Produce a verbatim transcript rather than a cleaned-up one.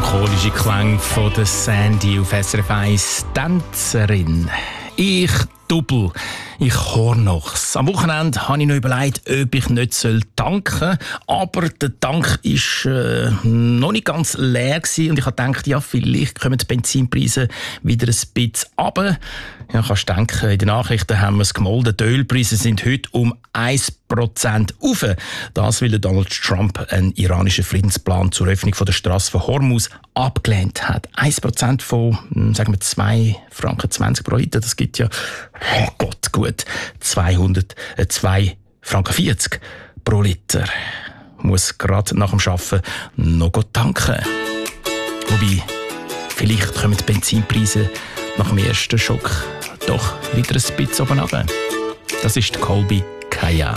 melancholische Klänge von der Sandy auf S R F eins. Tänzerin. Ich Double. Ich Hornochs. Am Wochenende habe ich noch überlegt, ob ich nicht danken soll. Aber der Tank war äh, noch nicht ganz leer gewesen. Und ich habe gedacht, ja, vielleicht kommen die Benzinpreise wieder ein bisschen runter. Ja, kannst du denken, in den Nachrichten haben wir es gemolden. Die Ölpreise sind heute um ein Prozent rauf. Das, weil Donald Trump einen iranischen Friedensplan zur Öffnung der Strasse von Hormuz abgelehnt hat. ein Prozent von, sagen wir, zwei Franken zwanzig pro Liter. Das gibt ja, oh Gott, gut, zweihundert, äh, zwei Franken vierzig pro Liter. Muss gerade nach dem Arbeiten noch tanken. Wobei, vielleicht kommen die Benzinpreise nach dem ersten Schock doch wieder ein bisschen oben runter. Das ist die Colby Cayenne.